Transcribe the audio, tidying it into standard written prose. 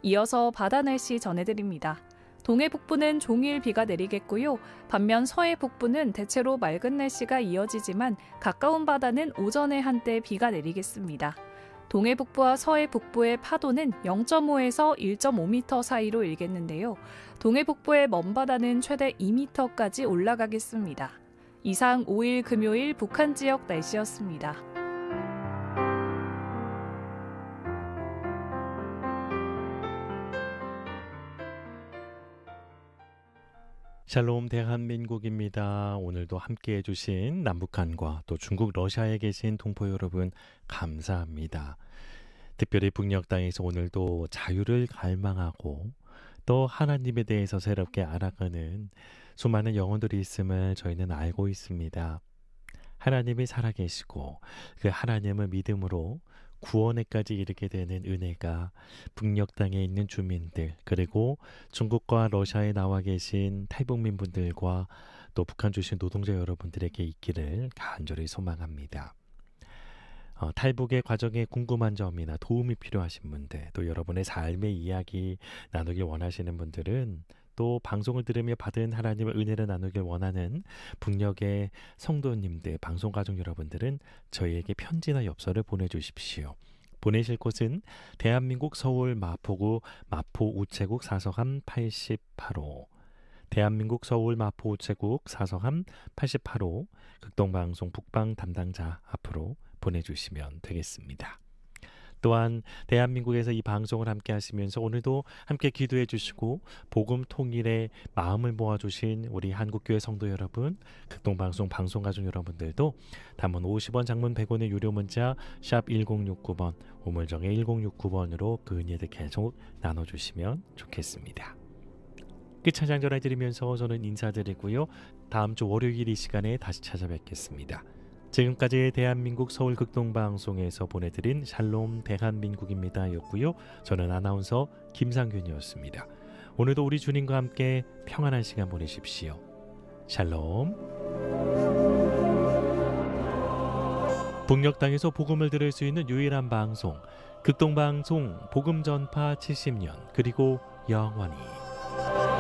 이어서 바다 날씨 전해드립니다. 동해 북부는 종일 비가 내리겠고요. 반면 서해 북부는 대체로 맑은 날씨가 이어지지만 가까운 바다는 오전에 한때 비가 내리겠습니다. 동해 북부와 서해 북부의 파도는 0.5에서 1.5m 사이로 일겠는데요. 동해 북부의 먼바다는 최대 2m까지 올라가겠습니다. 이상 5일 금요일 북한 지역 날씨였습니다. 샬롬 대한민국입니다. 오늘도 함께해 주신 남북한과 또 중국 러시아에 계신 동포 여러분 감사합니다. 특별히 북녘 땅에서 오늘도 자유를 갈망하고 또 하나님에 대해서 새롭게 알아가는 수많은 영혼들이 있음을 저희는 알고 있습니다. 하나님이 살아계시고 그 하나님을 믿음으로 구원에까지 이르게 되는 은혜가 북녘 땅에 있는 주민들 그리고 중국과 러시아에 나와 계신 탈북민 분들과 또 북한 출신 노동자 여러분들에게 있기를 간절히 소망합니다. 탈북의 과정에 궁금한 점이나 도움이 필요하신 분들 또 여러분의 삶의 이야기 나누길 원하시는 분들은 또 방송을 들으며 받은 하나님의 은혜를 나누길 원하는 북녘의 성도님들, 방송가족 여러분들은 저희에게 편지나 엽서를 보내주십시오. 보내실 곳은 대한민국 서울 마포구 마포우체국 사서함 88호 대한민국 서울 마포우체국 사서함 88호 극동방송 북방 담당자 앞으로 보내주시면 되겠습니다. 또한 대한민국에서 이 방송을 함께 하시면서 오늘도 함께 기도해 주시고 복음 통일에 마음을 모아주신 우리 한국교회 성도 여러분, 극동방송 방송가족 여러분들도 단문 50원, 장문 100원의 유료 문자 샵 1069번, 우물정의 1069번으로 그 은혜들 계속 나눠주시면 좋겠습니다. 끝 찬양 전해드리면서 저는 인사드리고요. 다음 주 월요일 이 시간에 다시 찾아뵙겠습니다. 지금까지 대한민국 서울 극동방송에서 보내드린 샬롬 대한민국입니다 였고요. 저는 아나운서 김상균이었습니다. 오늘도 우리 주님과 함께 평안한 시간 보내십시오. 샬롬. 북녘 땅에서 복음을 들을 수 있는 유일한 방송 극동방송 복음 전파 70년 그리고 영원히